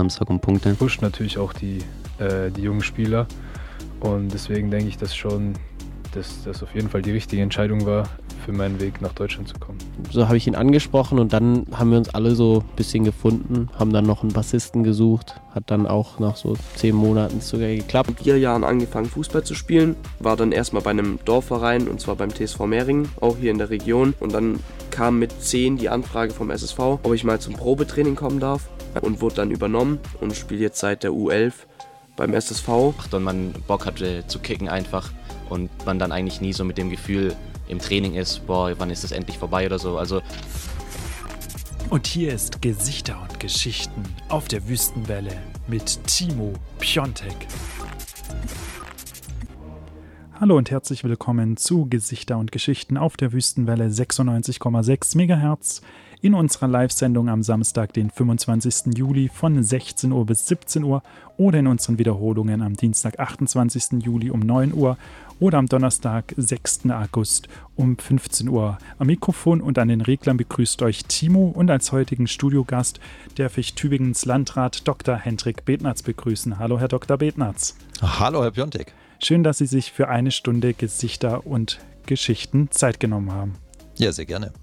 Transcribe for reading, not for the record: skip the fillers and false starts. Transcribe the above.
Samstag um Punkte. Pusht natürlich auch die jungen Spieler und deswegen denke ich, dass das auf jeden Fall die richtige Entscheidung war, für meinen Weg nach Deutschland zu kommen. So habe ich ihn angesprochen und dann haben wir uns alle so ein bisschen gefunden, haben dann noch einen Bassisten gesucht, hat dann auch nach so 10 Monaten sogar geklappt. Mit 4 Jahren angefangen Fußball zu spielen, war dann erstmal bei einem Dorfverein und zwar beim TSV Mehringen, auch hier in der Region, und dann kam mit 10 die Anfrage vom SSV, ob ich mal zum Probetraining kommen darf, und wurde dann übernommen und spiele jetzt seit der U11 beim SSV. Und man Bock hatte zu kicken einfach und man dann eigentlich nie so mit dem Gefühl im Training ist, boah, wann ist das endlich vorbei oder so. Also und hier ist Gesichter und Geschichten auf der Wüstenwelle mit Timo Piontek. Hallo und herzlich willkommen zu Gesichter und Geschichten auf der Wüstenwelle 96,6 MHz in unserer Live-Sendung am Samstag, den 25. Juli von 16 Uhr bis 17 Uhr oder in unseren Wiederholungen am Dienstag, 28. Juli um 9 Uhr oder am Donnerstag, 6. August um 15 Uhr. Am Mikrofon und an den Reglern begrüßt euch Timo und als heutigen Studiogast darf ich Tübingens Landrat Dr. Hendrik Betnarz begrüßen. Hallo, Herr Dr. Betnarz. Hallo, Herr Piontek. Schön, dass Sie sich für eine Stunde Gesichter und Geschichten Zeit genommen haben. Ja, sehr gerne.